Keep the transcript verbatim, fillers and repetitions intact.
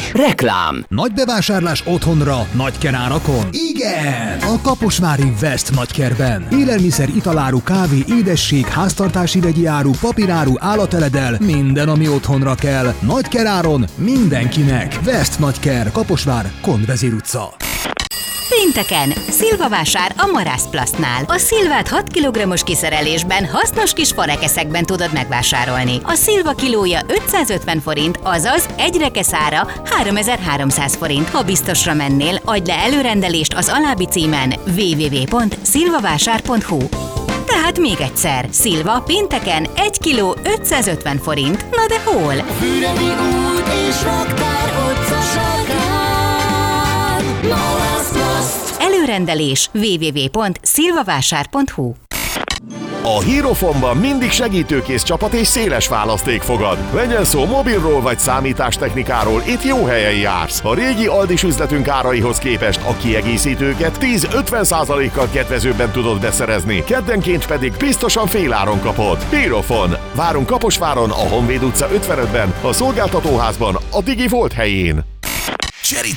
Reklám. Nagy bevásárlás otthonra, nagy kerárakon? Igen! A Kaposvári West nagykerben. Élelmiszer, italáru, kávé, édesség, háztartási vegyi áru, papíráru, állateledel, minden, ami otthonra kell. Nagy keráron mindenkinek. West nagyker, Kaposvár, Kondvezér utca. Pénteken szilvavásár a Marászplasztnál. A szilvát hat kilogrammos kiszerelésben, hasznos kis farekeszekben tudod megvásárolni. A szilva kilója ötszázötven forint, azaz egy rekeszára háromezer-háromszáz forint. Ha biztosra mennél, adj le előrendelést az alábbi címen double-u double-u double-u pont szilvavásár pont hu. Tehát még egyszer, szilva pénteken egy kiló ötszázötven forint. Na de hol? Füredi út és raktár utca sarkán. Marászplaszt. Előrendelés double-u double-u double-u pont szilvavásár pont hu. A Hírofonban mindig segítőkész csapat és széles választék fogad. Legyen szó mobilról vagy számítástechnikáról, itt jó helyen jársz. A régi Aldis üzletünk áraihoz képest a kiegészítőket tíz-ötven százalékkal kedvezőbben tudod beszerezni, keddenként pedig biztosan féláron kapod. Hírofon. Várunk Kaposváron, a Honvéd utca ötvenötben, a Szolgáltatóházban, a Digi Volt helyén.